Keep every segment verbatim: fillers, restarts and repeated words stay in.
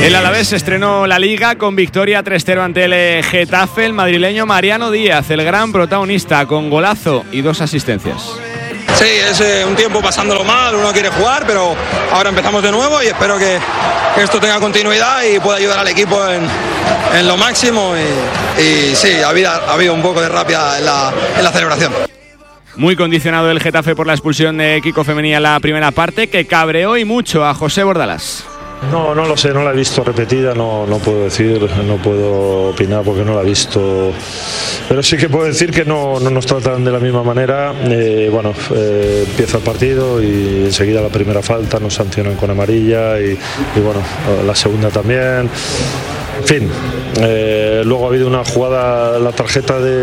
El Alavés estrenó la Liga con victoria tres cero ante el Getafe. El madrileño Mariano Díaz, el gran protagonista, con golazo y dos asistencias. Sí, es eh, un tiempo pasándolo mal, uno quiere jugar, pero ahora empezamos de nuevo y espero que, que esto tenga continuidad y pueda ayudar al equipo en, en lo máximo. Y, y sí, ha habido, ha habido un poco de rabia en la, en la celebración. Muy condicionado el Getafe por la expulsión de Kiko Femení en la primera parte, que cabreó y mucho a José Bordalás. No, no lo sé, no la he visto repetida, no, no puedo decir, no puedo opinar porque no la he visto, pero sí que puedo decir que no, no nos tratan de la misma manera. Eh, bueno, eh, empieza el partido y enseguida la primera falta nos sancionan con amarilla y, y bueno, la segunda también. En fin, eh, luego ha habido una jugada, la tarjeta de,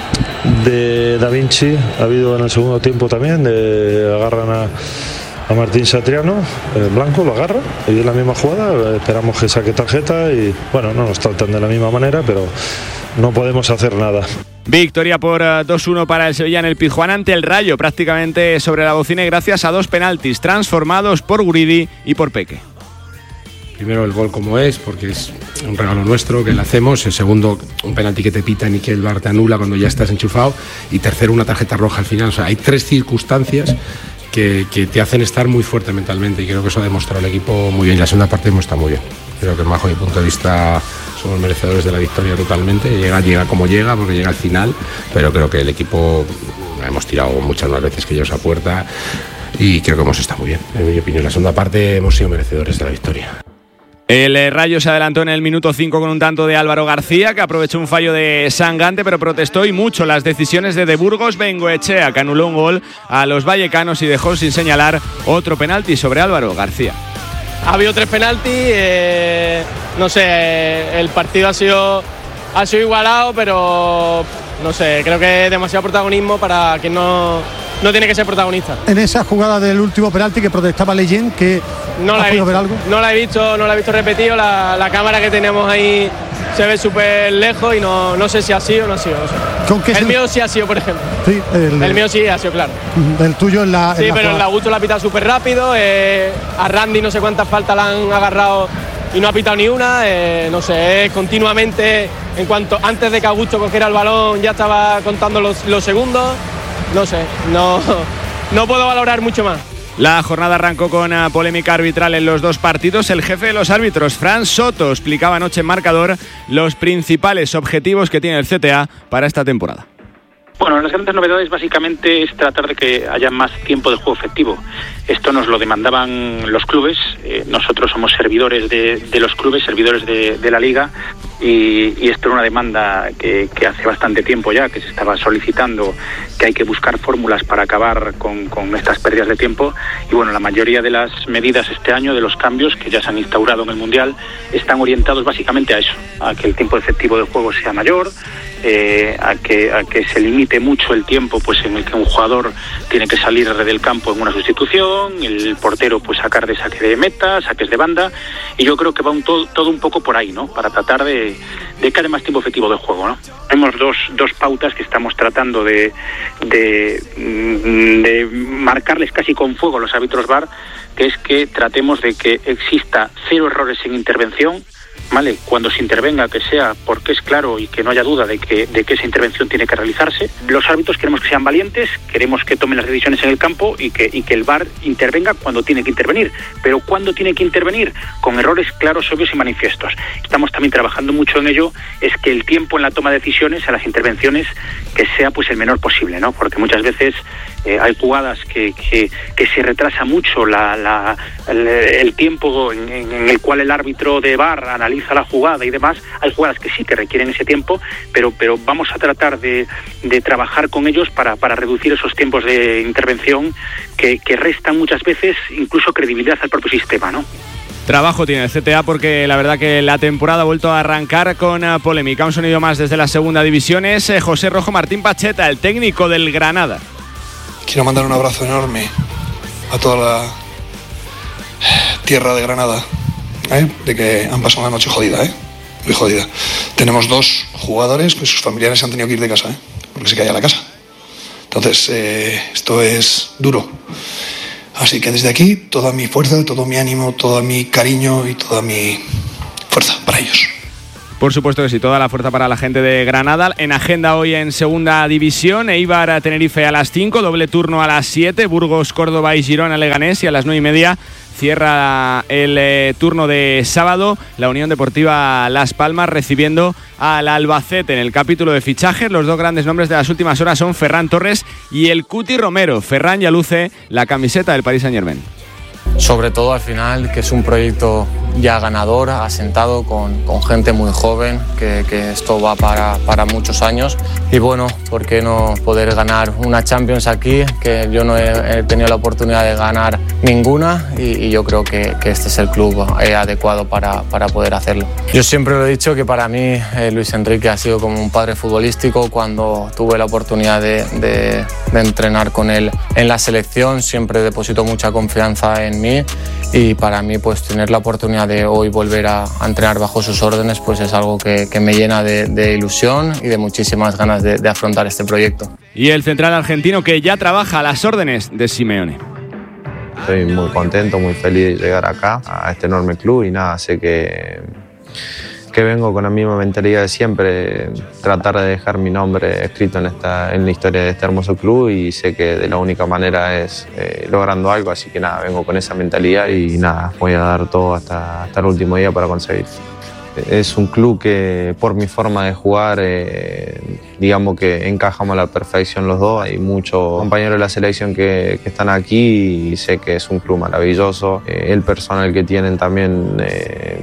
de Da Vinci, ha habido en el segundo tiempo también, de, agarran a... a Martín Satriano, eh, Blanco lo agarra y es la misma jugada, esperamos que saque tarjeta y bueno, no nos tratan de la misma manera, pero no podemos hacer nada. Victoria por uh, dos uno para el Sevilla en el Pizjuán ante el Rayo, prácticamente sobre la bocina y gracias a dos penaltis transformados por Guridi y por Peque. Primero el gol como es, porque es un regalo nuestro que le hacemos. El segundo, un penalti que te pitan y que el V A R te anula cuando ya estás enchufado. Y tercero, una tarjeta roja al final. O sea, hay tres circunstancias Que, que te hacen estar muy fuerte mentalmente y creo que eso ha demostrado el equipo muy bien. La segunda parte hemos estado muy bien. Creo que bajo mi punto de vista somos merecedores de la victoria totalmente. Llega, llega como llega porque llega al final, pero creo que el equipo hemos tirado muchas más veces que ellos a puerta y creo que hemos estado muy bien. En mi opinión, la segunda parte hemos sido merecedores de la victoria. El Rayo se adelantó en el minuto cinco con un tanto de Álvaro García, que aprovechó un fallo de Sangante, pero protestó y mucho las decisiones de De Burgos Bengoechea, que anuló un gol a los vallecanos y dejó sin señalar otro penalti sobre Álvaro García. Ha habido tres penaltis, eh, no sé, el partido ha sido, ha sido igualado, pero no sé, creo que es demasiado protagonismo para quien no, no tiene que ser protagonista. En esa jugada del último penalti que protestaba Leyen, que no la ¿has he podido visto, ver algo? No la he visto, no la he visto repetido, la, la cámara que tenemos ahí se ve súper lejos y no, no sé si ha sido o no ha sido. No sé. ¿Con qué el se... mío sí ha sido, por ejemplo. Sí, el, el mío sí ha sido, claro. El tuyo en la. Sí, en la pero jugada. el Augusto la ha pitado súper rápido. Eh, a Randy no sé cuántas faltas la han agarrado y no ha pitado ni una. Eh, no sé, es continuamente, en cuanto antes de que Augusto cogiera el balón, ya estaba contando los, los segundos. No sé, no, no puedo valorar mucho más. La jornada arrancó con una polémica arbitral en los dos partidos. El jefe de los árbitros, Fran Soto, explicaba anoche en Marcador los principales objetivos que tiene el C T A para esta temporada. Bueno, las grandes novedades básicamente es tratar de que haya más tiempo de juego efectivo. Esto nos lo demandaban los clubes, eh, nosotros somos servidores de, de los clubes, servidores de, de la Liga, y, y esto era una demanda que, que hace bastante tiempo ya, que se estaba solicitando, que hay que buscar fórmulas para acabar con, con estas pérdidas de tiempo. Y bueno, la mayoría de las medidas este año, de los cambios que ya se han instaurado en el Mundial, están orientados básicamente a eso, a que el tiempo efectivo del juego sea mayor, eh, a, que, a que se limite mucho el tiempo pues en el que un jugador tiene que salir del campo en una sustitución, el portero pues sacar de saque de meta, saques de banda, y yo creo que va un todo, todo un poco por ahí, ¿no? Para tratar de, de que haya más tiempo efectivo del juego, ¿no? Tenemos dos, dos pautas que estamos tratando de, de, de marcarles casi con fuego a los árbitros V A R, que es que tratemos de que exista cero errores en intervención, ¿vale? Cuando se intervenga, que sea porque es claro y que no haya duda de que, de que esa intervención tiene que realizarse. Los árbitros queremos que sean valientes, queremos que tomen las decisiones en el campo y que, y que el V A R intervenga cuando tiene que intervenir. Pero ¿cuándo tiene que intervenir? Con errores claros, obvios y manifiestos. Estamos también trabajando mucho en ello, es que el tiempo en la toma de decisiones, en las intervenciones, que sea pues el menor posible, ¿no? Porque muchas veces eh, hay jugadas que, que, que se retrasa mucho la, la, el, el tiempo en, en el cual el árbitro de V A R analiza la jugada y demás. Hay jugadas que sí que requieren ese tiempo, pero pero vamos a tratar de, de trabajar con ellos para, para reducir esos tiempos de intervención que, que restan muchas veces incluso credibilidad al propio sistema, ¿no? Trabajo tiene el C T A porque la verdad que la temporada ha vuelto a arrancar con uh, polémica. Un sonido más desde la segunda división es eh, José Rojo Martín Pacheta, el técnico del Granada. Quiero mandar un abrazo enorme a toda la tierra de Granada, ¿eh? De que han pasado una noche jodida, ¿eh? Muy jodida. Tenemos dos jugadores que sus familiares han tenido que ir de casa, ¿eh? Porque se caía la casa. Entonces, eh, esto es duro. Así que desde aquí, toda mi fuerza, todo mi ánimo, todo mi cariño y toda mi fuerza para ellos. Por supuesto que sí, toda la fuerza para la gente de Granada. En agenda hoy en segunda división, Eibar a Tenerife a las cinco, doble turno a las siete, Burgos, Córdoba y Girona Leganés, y a las nueve y media cierra el eh, turno de sábado la Unión Deportiva Las Palmas recibiendo al Albacete. En el capítulo de fichajes, los dos grandes nombres de las últimas horas son Ferran Torres y el Cuti Romero. Ferran ya luce la camiseta del Paris Saint-Germain. Sobre todo al final, que es un proyecto ya ganador, asentado con, con gente muy joven, que, que esto va para, para muchos años. Y bueno, ¿por qué no poder ganar una Champions aquí? Que yo no he, he tenido la oportunidad de ganar ninguna y, y yo creo que, que este es el club eh, adecuado para, para poder hacerlo. Yo siempre lo he dicho que para mí eh, Luis Enrique ha sido como un padre futbolístico. Cuando tuve la oportunidad de, de, de entrenar con él en la selección, siempre depositó mucha confianza en mí. Y para mí, pues tener la oportunidad de hoy volver a, a entrenar bajo sus órdenes, pues es algo que, que me llena de, de ilusión y de muchísimas ganas de, de afrontar este proyecto. Y el central argentino que ya trabaja a las órdenes de Simeone. Estoy muy contento, muy feliz de llegar acá, a este enorme club, y nada, sé que, que vengo con la misma mentalidad de siempre, tratar de dejar mi nombre escrito en, esta, en la historia de este hermoso club, y sé que de la única manera es eh, logrando algo, así que nada, vengo con esa mentalidad y nada, voy a dar todo hasta, hasta el último día para conseguir. Es un club que por mi forma de jugar, eh, digamos que encajamos a la perfección los dos. Hay muchos compañeros de la selección que, que están aquí y sé que es un club maravilloso. Eh, el personal que tienen también, eh,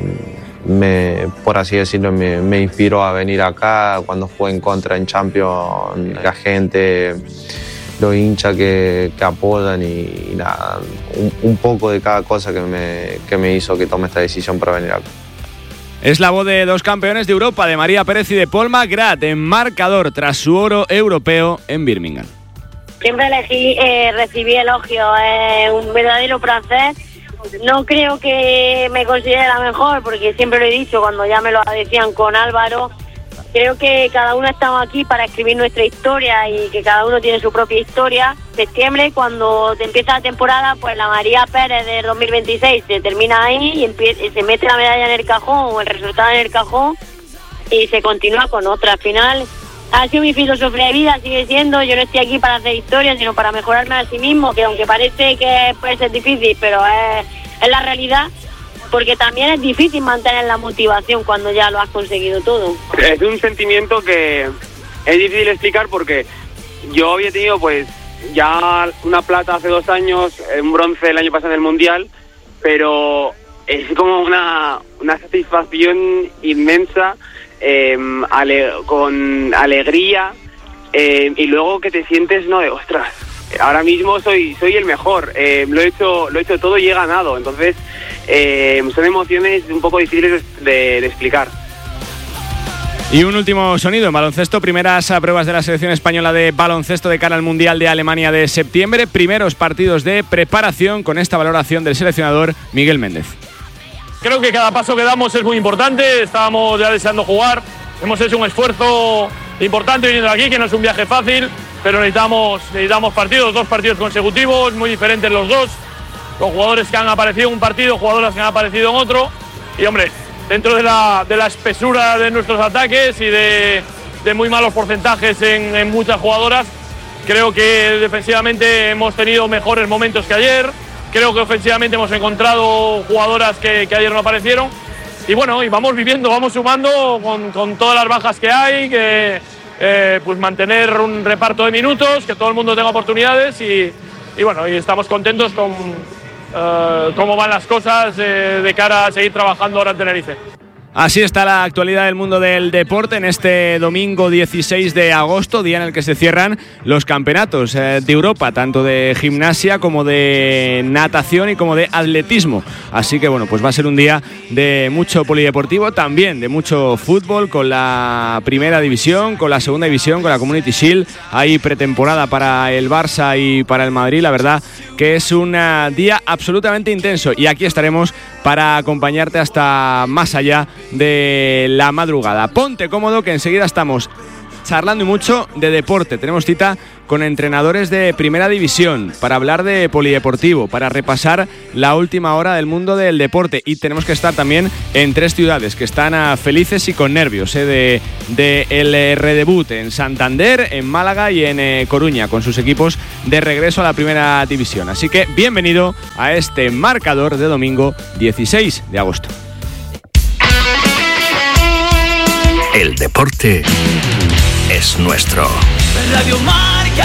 me, por así decirlo, me, me inspiró a venir acá. Cuando jugué en contra en Champions, la gente, los hinchas que, que apoyan y, y nada, un, un poco de cada cosa que me, que me hizo que tome esta decisión para venir acá. Es la voz de dos campeones de Europa, de María Pérez y de Paul McGrath, en marcador tras su oro europeo en Birmingham. Siempre elegí, eh, recibí elogios, eh, un verdadero placer. No creo que me considere la mejor, porque siempre lo he dicho cuando ya me lo decían con Álvaro. Creo que cada uno estamos aquí para escribir nuestra historia y que cada uno tiene su propia historia. Septiembre, cuando te empieza la temporada, pues la María Pérez del dos mil veintiséis se termina ahí y, empieza, y se mete la medalla en el cajón o el resultado en el cajón y se continúa con otra. Al final ha sido mi filosofía de vida, sigue siendo, yo no estoy aquí para hacer historia, sino para mejorarme a sí mismo, que aunque parece que puede ser difícil, pero es, es la realidad. Porque también es difícil mantener la motivación cuando ya lo has conseguido todo. Es un sentimiento que es difícil explicar, porque yo había tenido pues ya una plata hace dos años, un bronce el año pasado en el Mundial, pero es como una, una satisfacción inmensa, eh, ale, con alegría, eh, y luego que te sientes, no, de ostras, ahora mismo soy soy el mejor, eh, lo he hecho lo he hecho todo y he ganado. Entonces eh, son emociones un poco difíciles de, de explicar. Y un último sonido en baloncesto, primeras pruebas de la selección española de baloncesto de cara al Mundial de Alemania de septiembre, primeros partidos de preparación con esta valoración del seleccionador Miguel Méndez. Creo que cada paso que damos es muy importante, estábamos ya deseando jugar, hemos hecho un esfuerzo importante viniendo aquí, que no es un viaje fácil, pero necesitamos, necesitamos partidos, dos partidos consecutivos, muy diferentes los dos, con jugadores que han aparecido en un partido, jugadoras que han aparecido en otro, y hombre, dentro de la, de la espesura de nuestros ataques y de, de muy malos porcentajes en, en muchas jugadoras, creo que defensivamente hemos tenido mejores momentos que ayer, creo que ofensivamente hemos encontrado jugadoras que, que ayer no aparecieron, y bueno, y vamos viviendo, vamos sumando con, con todas las bajas que hay, que eh, pues mantener un reparto de minutos, que todo el mundo tenga oportunidades, y, y bueno, y estamos contentos con Uh, cómo van las cosas eh, de cara a seguir trabajando ahora en Tenerife. Así está la actualidad del mundo del deporte en este domingo dieciséis de agosto, día en el que se cierran los campeonatos eh, de Europa, tanto de gimnasia como de natación y como de atletismo. Así que bueno, pues va a ser un día de mucho polideportivo, también de mucho fútbol, con la primera división, con la segunda división, con la Community Shield. Hay pretemporada para el Barça y para el Madrid, la verdad que es un día absolutamente intenso, y aquí estaremos para acompañarte hasta más allá de la madrugada. Ponte cómodo, que enseguida estamos charlando y mucho de deporte. Tenemos cita con entrenadores de primera división para hablar de polideportivo, para repasar la última hora del mundo del deporte, y tenemos que estar también en tres ciudades que están a felices y con nervios eh, de, de el eh, redebut en Santander, en Málaga y en eh, Coruña, con sus equipos de regreso a la primera división. Así que bienvenido a este marcador de domingo dieciséis de agosto. El deporte es nuestro. Radio Marca.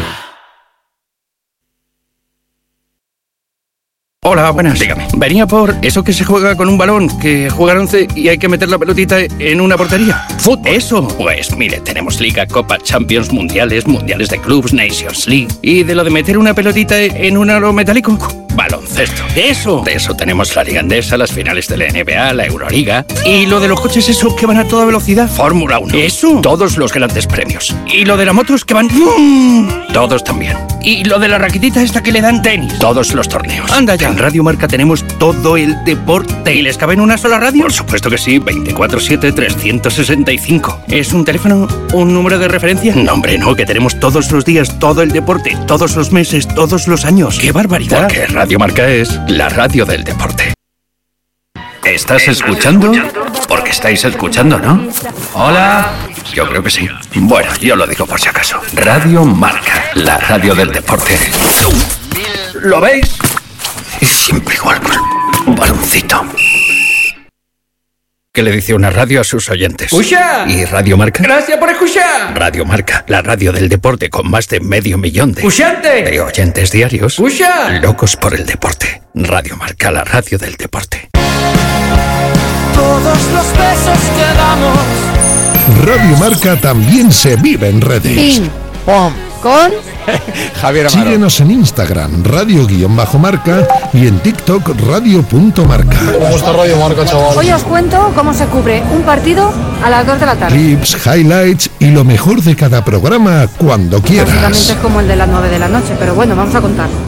Hola, buenas. Dígame. Venía por eso que se juega con un balón, que juegan once y hay que meter la pelotita en una portería. ¿Fútbol? Eso. Pues mire, tenemos Liga, Copa, Champions, Mundiales, Mundiales de Clubs, Nations League. ¿Y de lo de meter una pelotita en un aro metálico? Baloncesto. ¿De eso? De eso tenemos la Liga Endesa, las finales de la N B A, la Euroliga. ¿Y lo de los coches eso que van a toda velocidad? Fórmula uno. ¿Eso? Todos los grandes premios. ¿Y lo de las motos que van? ¡Mmm! Todos también. ¿Y lo de la raquetita esta que le dan tenis? Todos los torneos. Anda ya. En Radio Marca tenemos todo el deporte. ¿Y les cabe en una sola radio? Por supuesto que sí, veinticuatro siete, trescientos sesenta y cinco. ¿Es un teléfono? ¿Un número de referencia? No, hombre, no, que tenemos todos los días todo el deporte, todos los meses, todos los años. ¡Qué barbaridad! Porque Radio Marca es la radio del deporte. ¿Estás escuchando? Porque estáis escuchando, ¿no? Hola. Yo creo que sí. Bueno, yo lo digo por si acaso. Radio Marca, la radio del deporte. ¿Lo veis? Y siempre igual con un baloncito. ¿Qué le dice una radio a sus oyentes? ¡Escucha! ¿Y Radio Marca? ¡Gracias por escuchar! Radio Marca, la radio del deporte con más de medio millón de... ¡Escuchante! De oyentes diarios. ¡Escucha! Locos por el deporte. Radio Marca, la radio del deporte. Todos los besos que damos. Radio Marca también se vive en redes. Ping, pom, con Javier Amaro. Síguenos en Instagram, radio-marca, y en TikTok, radio.marca. ¿Cómo está Radio Marca, chaval? Hoy os cuento cómo se cubre un partido a las dos de la tarde. Clips, highlights y lo mejor de cada programa cuando quieras. Básicamente es como el de las nueve de la noche, pero bueno, vamos a contar.